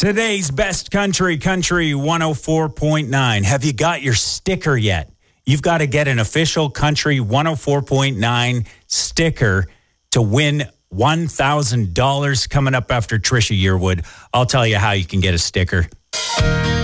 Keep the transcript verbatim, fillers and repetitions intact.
Today's best country, Country one oh four point nine. Have you got your sticker yet? You've got to get an official Country one oh four point nine sticker to win one thousand dollars coming up after Trisha Yearwood. I'll tell you how you can get a sticker.